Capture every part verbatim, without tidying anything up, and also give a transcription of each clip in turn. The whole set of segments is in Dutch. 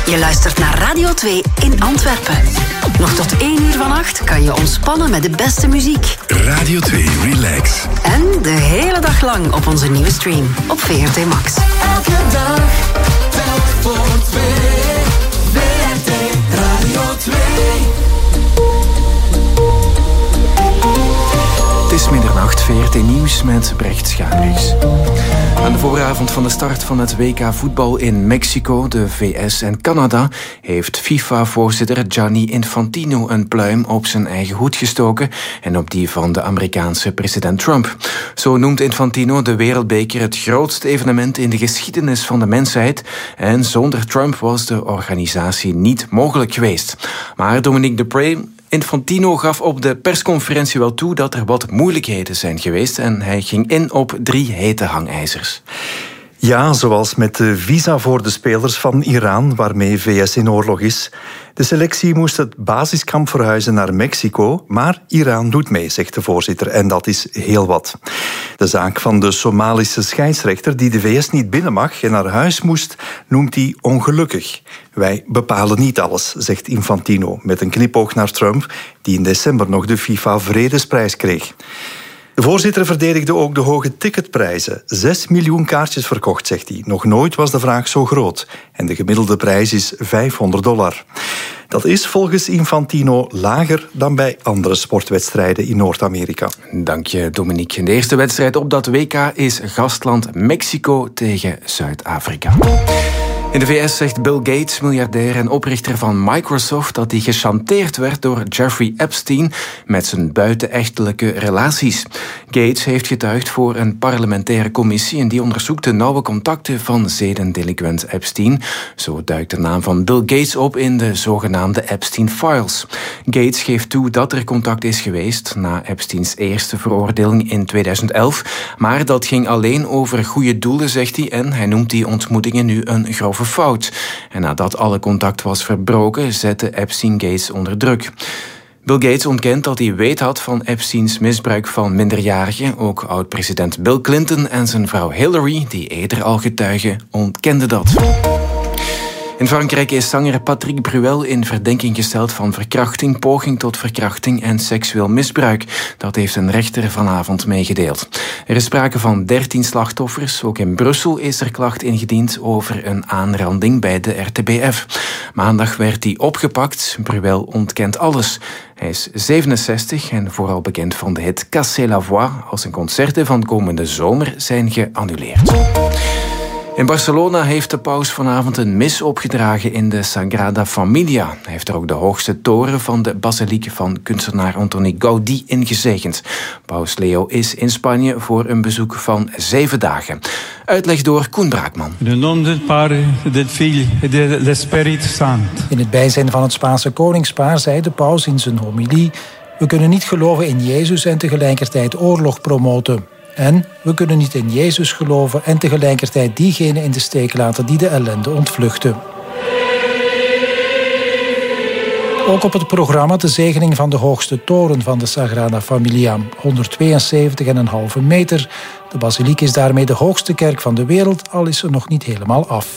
Je luistert naar Radio twee in Antwerpen. Nog tot één uur vannacht kan je ontspannen met de beste muziek. Radio twee Relax. En de hele dag lang op onze nieuwe stream op V R T Max. Elke dag, telk voor twee. V R T Radio twee. Het is middernacht, V R T Nieuws met Brecht Schaanrichs. Aan de vooravond van de start van het W K voetbal in Mexico, de V S en Canada heeft FIFA-voorzitter Gianni Infantino een pluim op zijn eigen hoed gestoken en op die van de Amerikaanse president Trump. Zo noemt Infantino de Wereldbeker het grootste evenement in de geschiedenis van de mensheid en zonder Trump was de organisatie niet mogelijk geweest. Maar Dominique Dupré, Infantino gaf op de persconferentie wel toe dat er wat moeilijkheden zijn geweest en hij ging in op drie hete hangijzers. Ja, zoals met de visa voor de spelers van Iran, waarmee V S in oorlog is. De selectie moest het basiskamp verhuizen naar Mexico, maar Iran doet mee, zegt de voorzitter, en dat is heel wat. De zaak van de Somalische scheidsrechter die de V S niet binnen mag en naar huis moest, noemt hij ongelukkig. Wij bepalen niet alles, zegt Infantino, met een knipoog naar Trump, die in december nog de FIFA-vredesprijs kreeg. De voorzitter verdedigde ook de hoge ticketprijzen. Zes miljoen kaartjes verkocht, zegt hij. Nog nooit was de vraag zo groot. En de gemiddelde prijs is vijfhonderd dollar. Dat is volgens Infantino lager dan bij andere sportwedstrijden in Noord-Amerika. Dank je, Dominique. De eerste wedstrijd op dat W K is gastland Mexico tegen Zuid-Afrika. In de V S zegt Bill Gates, miljardair en oprichter van Microsoft, dat hij gechanteerd werd door Jeffrey Epstein met zijn buitenechtelijke relaties. Gates heeft getuigd voor een parlementaire commissie en die onderzoekt de nauwe contacten van zedendelinquent Epstein. Zo duikt de naam van Bill Gates op in de zogenaamde Epstein Files. Gates geeft toe dat er contact is geweest na Epsteins eerste veroordeling in tweeduizend elf, maar dat ging alleen over goede doelen, zegt hij, en hij noemt die ontmoetingen nu een grove fout. En nadat alle contact was verbroken, zette Epstein Gates onder druk. Bill Gates ontkent dat hij weet had van Epsteins misbruik van minderjarigen. Ook oud-president Bill Clinton en zijn vrouw Hillary, die eerder al getuigen, ontkenden dat. In Frankrijk is zanger Patrick Bruel in verdenking gesteld van verkrachting, poging tot verkrachting en seksueel misbruik. Dat heeft een rechter vanavond meegedeeld. Er is sprake van dertien slachtoffers. Ook in Brussel is er klacht ingediend over een aanranding bij de R T B F. Maandag werd hij opgepakt. Bruel ontkent alles. Hij is zevenenzestig en vooral bekend van de hit Cassez la voix, als zijn concerten van komende zomer zijn geannuleerd. In Barcelona heeft de paus vanavond een mis opgedragen in de Sagrada Familia. Hij heeft er ook de hoogste toren van de basiliek van kunstenaar Antoni Gaudí ingezegend. Paus Leo is in Spanje voor een bezoek van zeven dagen. Uitleg door Koen Braakman. In het naam del Padre, del Figlio e dello Spirito Santo. In het bijzijn van het Spaanse koningspaar zei de paus in zijn homilie: we kunnen niet geloven in Jezus en tegelijkertijd oorlog promoten. En we kunnen niet in Jezus geloven en tegelijkertijd diegenen in de steek laten die de ellende ontvluchten. Ook op het programma de zegening van de hoogste toren van de Sagrada Familia, honderdtweeënzeventig komma vijf meter. De basiliek is daarmee de hoogste kerk van de wereld, al is ze nog niet helemaal af.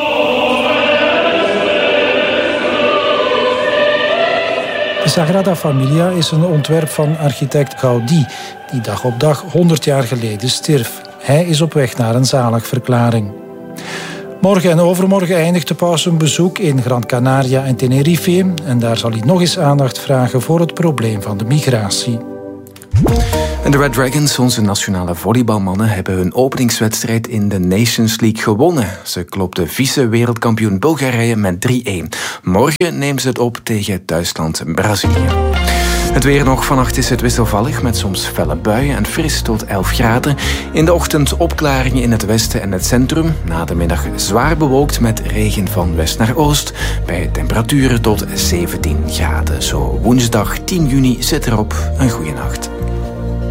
De Sagrada Familia is een ontwerp van architect Gaudí, die dag op dag honderd jaar geleden stierf. Hij is op weg naar een zaligverklaring. Morgen en overmorgen eindigt de paus een bezoek in Gran Canaria en Tenerife. En daar zal hij nog eens aandacht vragen voor het probleem van de migratie. En de Red Dragons, onze nationale volleybalmannen, hebben hun openingswedstrijd in de Nations League gewonnen. Ze klopten vice-wereldkampioen Bulgarije met drie-een. Morgen nemen ze het op tegen Duitsland en Brazilië. Het weer nog. Vannacht is het wisselvallig met soms felle buien en fris tot elf graden. In de ochtend opklaringen in het westen en het centrum. Na de middag zwaar bewolkt met regen van west naar oost. Bij temperaturen tot zeventien graden. Zo woensdag tien juni zit erop. Een goeie nacht.